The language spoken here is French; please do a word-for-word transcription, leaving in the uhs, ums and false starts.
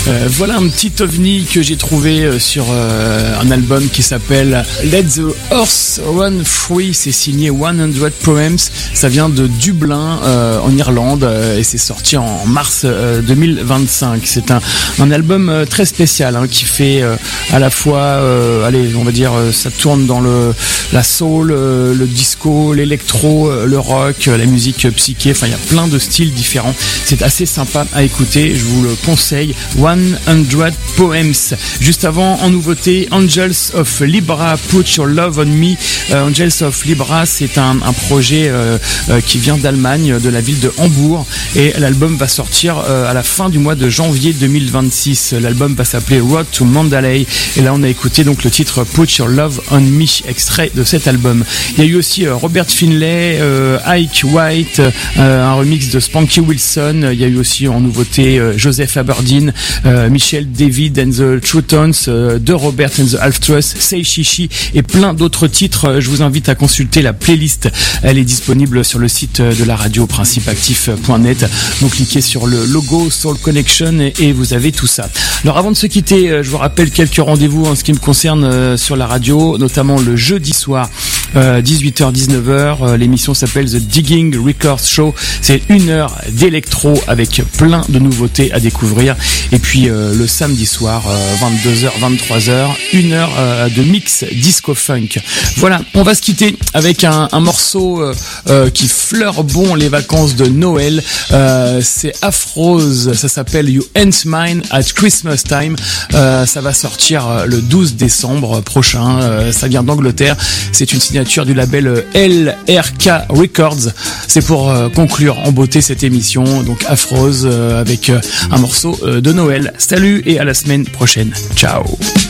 Euh, voilà un petit ovni que j'ai trouvé sur euh, un album qui s'appelle Let the Horse Run Free. C'est signé cent Poems. Ça vient de Dublin euh, en Irlande euh, et c'est sorti en mars euh, deux mille vingt-cinq. C'est un, un album euh, très spécial hein, qui fait euh, à la fois, euh, allez, on va dire, euh, ça tourne dans le la soul, euh, le disco, l'électro, euh, le rock, euh, la musique psyché. Enfin, il y a plein de styles différents. C'est assez sympa à écouter. Je vous le conseille. cent Poems. Juste avant, en nouveauté, Angels of Libra, Put Your Love on Me. Euh, Angels of Libra, c'est un, un projet euh, euh, qui vient d'Allemagne, de la ville de Hambourg, et l'album va sortir euh, à la fin du mois de janvier deux mille vingt-six. L'album va s'appeler Road to Mandalay, et là on a écouté donc le titre Put Your Love on Me, extrait de cet album. Il y a eu aussi euh, Robert Finlay, euh, Ike White, euh, un remix de Spanky Wilson. Il y a eu aussi en nouveauté euh, Joseph Aberdeen, euh, Michel David and the True Tones, euh, de Robert and the Half Truss, Say Shishi et plein d'autres titres. Je vous invite à consulter la playlist. Elle est disponible sur le site de la radio principe actif point net. Donc cliquez sur le logo Soul Connection et vous avez tout ça. Alors avant de se quitter, je vous rappelle quelques rendez-vous en ce qui me concerne sur la radio, notamment le jeudi soir, dix-huit heures dix-neuf heures. L'émission s'appelle The Digging Records Show. C'est une heure d'électro avec plein de nouveautés à découvrir. Et puis euh, le samedi soir, euh, vingt-deux heures vingt-trois heures, une heure euh, de mix disco funk. Voilà, on va se quitter avec un, un morceau euh, euh, qui fleure bon les vacances de Noël. Euh, c'est Afrose, ça s'appelle You Ain't Mine at Christmas Time. Euh, ça va sortir le douze décembre prochain. Euh, ça vient d'Angleterre. C'est une signature du label L R K Records. C'est pour euh, conclure en beauté cette émission. Donc Afrose euh, avec euh, un morceau euh, de Noël. Salut et à la semaine prochaine. Ciao.